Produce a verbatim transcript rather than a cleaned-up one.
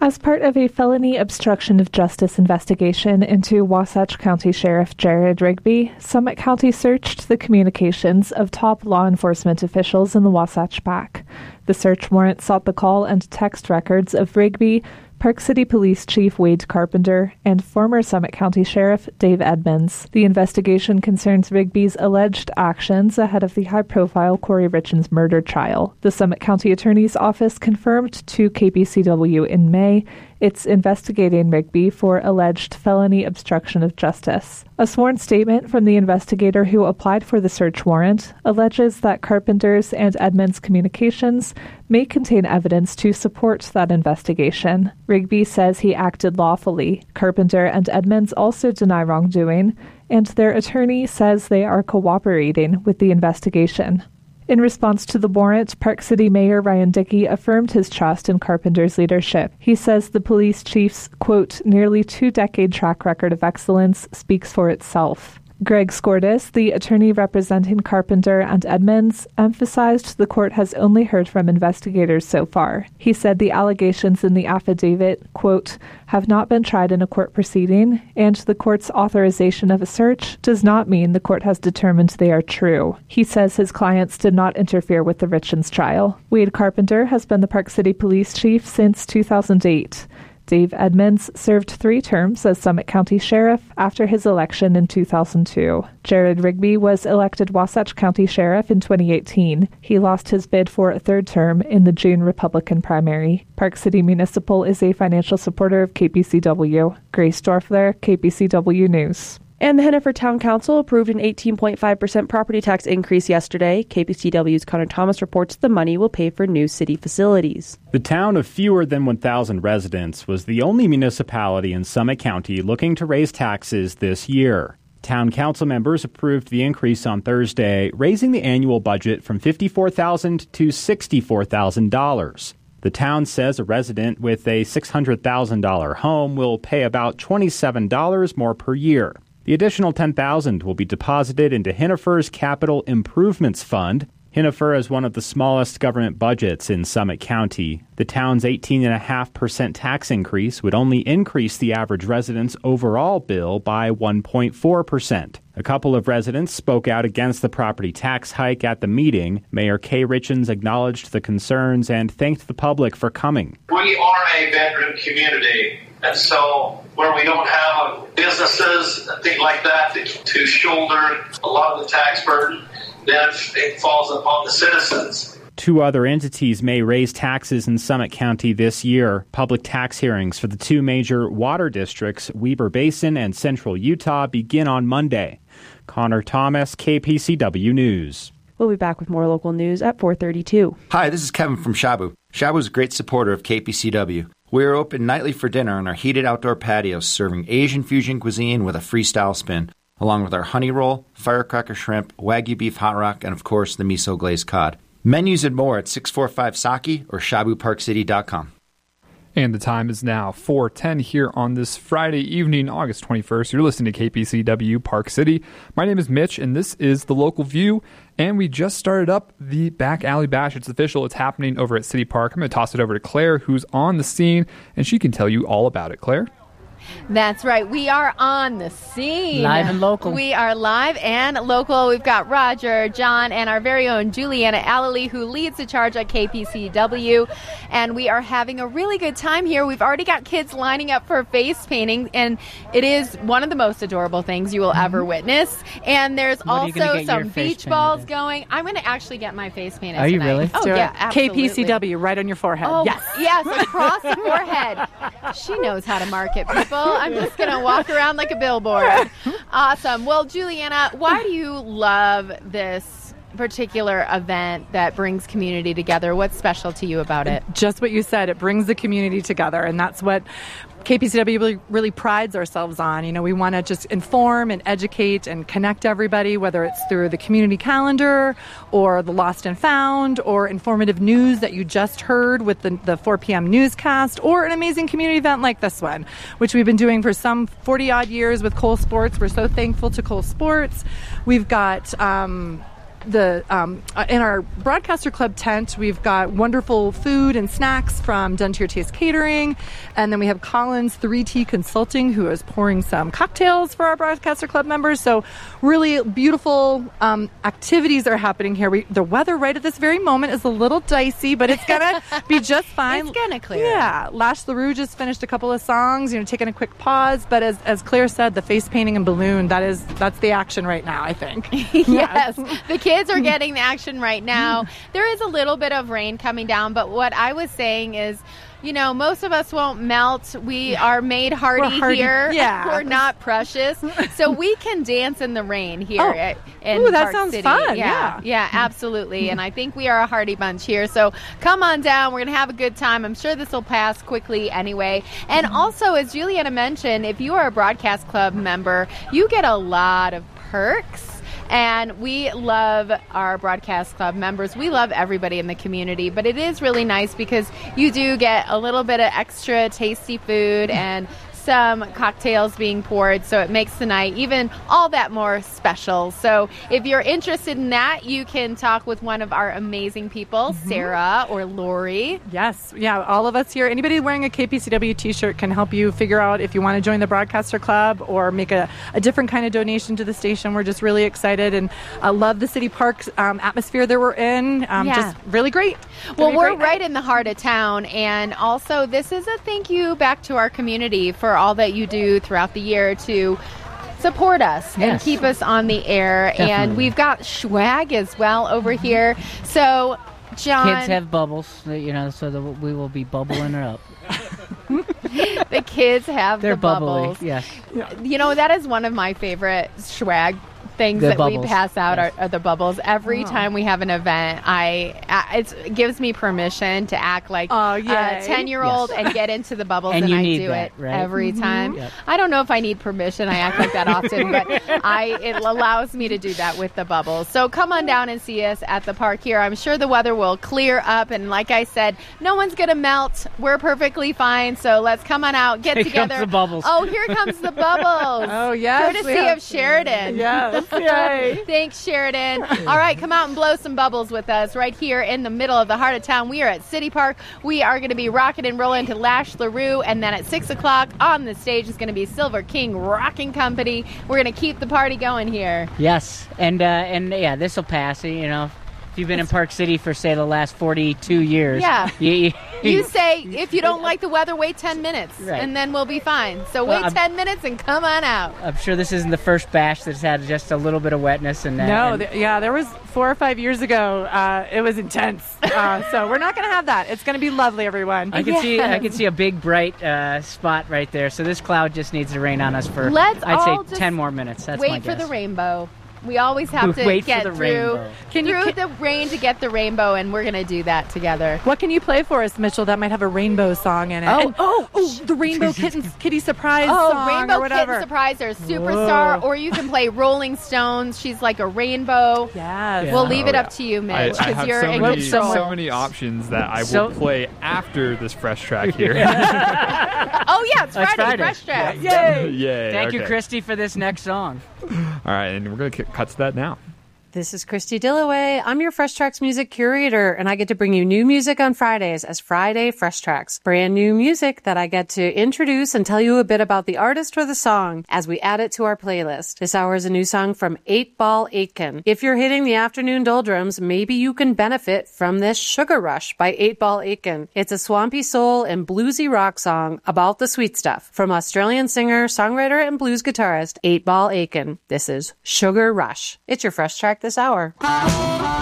As part of a felony obstruction of justice investigation into Wasatch County Sheriff Jared Rigby, Summit County searched the communications of top law enforcement officials in the Wasatch Back. The search warrant sought the call and text records of Rigby, Park City Police Chief Wade Carpenter, and former Summit County Sheriff Dave Edmonds. The investigation concerns Rigby's alleged actions ahead of the high-profile Corey Richins murder trial. The Summit County Attorney's Office confirmed to K P C W in May it's investigating Rigby for alleged felony obstruction of justice. A sworn statement from the investigator who applied for the search warrant alleges that Carpenter's and Edmonds' communications may contain evidence to support that investigation. Rigby says he acted lawfully. Carpenter and Edmonds also deny wrongdoing, and their attorney says they are cooperating with the investigation. In response to the warrant, Park City Mayor Ryan Dickey affirmed his trust in Carpenter's leadership. He says the police chief's, quote, nearly two-decade track record of excellence speaks for itself. Greg Skordas, the attorney representing Carpenter and Edmonds, emphasized the court has only heard from investigators so far. He said the allegations in the affidavit, quote, have not been tried in a court proceeding, and the court's authorization of a search does not mean the court has determined they are true. He says his clients did not interfere with the Richins trial. Wade Carpenter has been the Park City Police Chief since two thousand eight. Dave Edmonds served three terms as Summit County Sheriff after his election in two thousand two. Jared Rigby was elected Wasatch County Sheriff in twenty eighteen. He lost his bid for a third term in the June Republican primary. Park City Municipal is a financial supporter of K P C W. Grace Dorfler, K P C W News. And the Hennifer Town Council approved an eighteen point five percent property tax increase yesterday. K P C W's Connor Thomas reports the money will pay for new city facilities. The town of fewer than one thousand residents was the only municipality in Summit County looking to raise taxes this year. Town council members approved the increase on Thursday, raising the annual budget from fifty-four thousand dollars to sixty-four thousand dollars. The town says a resident with a six hundred thousand dollars home will pay about twenty-seven dollars more per year. The additional ten thousand dollars will be deposited into Hennifer's Capital Improvements Fund. Hennifer is one of the smallest government budgets in Summit County. The town's eighteen point five percent tax increase would only increase the average resident's overall bill by one point four percent. A couple of residents spoke out against the property tax hike at the meeting. Mayor Kay Richins acknowledged the concerns and thanked the public for coming. We are a veteran community, and so where we don't have businesses and things like that to, to shoulder a lot of the tax burden, then it falls upon the citizens. Two other entities may raise taxes in Summit County this year. Public tax hearings for the two major water districts, Weber Basin and Central Utah, begin on Monday. Connor Thomas, K P C W News. We'll be back with more local news at four thirty-two. Hi, this is Kevin from Shabu. Shabu is a great supporter of K P C W. We are open nightly for dinner on our heated outdoor patios, serving Asian fusion cuisine with a freestyle spin, along with our honey roll, firecracker shrimp, Wagyu beef hot rock, and of course the miso glazed cod. Menus and more at six four five Saki or shabu park city dot com. And the time is now four ten here on this Friday evening, August twenty-first. You're listening to K P C W Park City. My name is Mitch, and this is The Local View. And we just started up the Back Alley Bash. It's official. It's happening over at City Park. I'm going to toss it over to Claire, who's on the scene, and she can tell you all about it. Claire? That's right. We are on the scene. Live and local. We are live and local. We've got Roger, John, and our very own Juliana Alley, who leads the charge at K P C W. And we are having a really good time here. We've already got kids lining up for face painting, and it is one of the most adorable things you will mm-hmm. ever witness. And there's what also some beach balls painted? going. I'm going to actually get my face painted Are you tonight. really? Oh, yeah, absolutely. K P C W right on your forehead. Oh, yes. Yes, across the forehead. She knows how to market people. I'm just going to walk around like a billboard. Awesome. Well, Juliana, why do you love this particular event that brings community together? What's special to you about it? Just what you said. It brings the community together, and that's what K P C W really, really prides ourselves on. You know, we want to just inform and educate and connect everybody, whether it's through the community calendar or the Lost and Found or informative news that you just heard with the, the four p.m. newscast, or an amazing community event like this one, which we've been doing for some forty-odd years with Cole Sports. We're so thankful to Cole Sports. We've got... Um, the um, in our Broadcaster Club tent, we've got wonderful food and snacks from Done to Your Taste Catering. And then we have Collins three T Consulting, who is pouring some cocktails for our Broadcaster Club members. So really beautiful um, activities are happening here. We, the weather right at this very moment is a little dicey, but it's going to be just fine. It's going to clear. Yeah. Lash LaRue just finished a couple of songs, you know, taking a quick pause. But as, as Claire said, the face painting and balloon, that is, that's the action right now, I think. Yes. The kids are getting the action right now. There is a little bit of rain coming down, but what I was saying is, you know, most of us won't melt. We are made hardy, hardy. here. Yeah. We're not precious. So we can dance in the rain here Oh. at, in Ooh, that Park sounds City. fun. Yeah, Yeah. yeah, absolutely. And I think we are a hardy bunch here. So come on down. We're going to have a good time. I'm sure this will pass quickly anyway. And also, as Juliana mentioned, if you are a Broadcast Club member, you get a lot of perks. And we love our Broadcast Club members. We love everybody in the community, but it is really nice because you do get a little bit of extra tasty food and some cocktails being poured, so it makes the night even all that more special. So if you're interested in that, you can talk with one of our amazing people, mm-hmm. Sarah or Lori. Yes, yeah, all of us here. Anybody wearing a K P C W t-shirt can help you figure out if you want to join the Broadcaster Club or make a, a different kind of donation to the station. We're just really excited and uh, love the city parks um, atmosphere that we're in. Um, yeah. Just really great. Well, really we're great right night. in the heart of town, and also this is a thank you back to our community for all that you do throughout the year to support us and Yes. keep us on the air. Definitely. And we've got swag as well over here. So, John, Kids have bubbles, you know, so the, we will be bubbling it up. the kids have They're the bubbles. bubbly, yes. You know, that is one of my favorite swag things The that bubbles. we pass out Yes. are, are the bubbles. Every Oh. time we have an event, I, I it's, it gives me permission to act like Oh, a yay. ten-year-old Yes. and get into the bubbles, And and, you I need do that, it right? every Mm-hmm. time. Yep. I don't know if I need permission. I act like that often, but I it allows me to do that with the bubbles. So come on down and see us at the park here. I'm sure the weather will clear up, and like I said, no one's going to melt. We're perfectly fine, so let's come on out, get Here together. comes the bubbles. Oh, here comes the bubbles. Oh, yes. Courtesy we have- of Sheridan. Yes, yay. Thanks, Sheridan. All right, come out and blow some bubbles with us right here in the middle of the heart of town. We are at City Park. We are going to be rocking and rolling to Lash LaRue, and then at six o'clock on the stage is going to be Silver King Rocking Company. We're going to keep the party going here. Yes, and uh, and yeah, this will pass. You know, if you've been in Park City for say the last forty-two years, Yeah. you, you, You say, if you don't like the weather, wait ten minutes, Right. and then we'll be fine. So Well, wait I'm- ten minutes and come on out. I'm sure this isn't the first bash that's had just a little bit of wetness and uh, No, and- th- yeah, there was four or five years ago. Uh, it was intense. Uh, so we're not going to have that. It's going to be lovely, everyone. I can see I Yes. can see a big bright uh, spot right there. So this cloud just needs to rain on us for Let's I'd all say just ten more minutes. That's my Wait for guess. the rainbow. We always have to Wait for get the through, rainbow. Can you- through can- the rain to get the rainbow, and we're going to do that together. What can you play for us, Mitchell, that might have a rainbow song in it? Oh. And- oh, oh, the Rainbow Kittens Kitty Surprise Oh, song Rainbow or whatever. Kitten Surpriser, Superstar, Whoa. or you can play Rolling Stones. She's like a rainbow. Yes. We'll leave it Oh, up to you, I, Mitch, I because have you're so in many, control. so many options that I will So- play after this fresh track here. Oh, yeah, it's Oh, it's Friday, Friday. Fresh Track. Yay! Yay. Thank you, okay. Christy, for this next song. All right, and we're going to cut to that now. This is Christy Dillaway. I'm your Fresh Tracks music curator, and I get to bring you new music on Fridays as Friday Fresh Tracks. Brand new music that I get to introduce and tell you a bit about the artist or the song as we add it to our playlist. This hour is a new song from eight ball Aitken. If you're hitting the afternoon doldrums, maybe you can benefit from this Sugar Rush by eight ball Aitken. It's a swampy soul and bluesy rock song about the sweet stuff from Australian singer, songwriter, and blues guitarist eight ball Aitken. This is Sugar Rush. It's your Fresh Track this hour.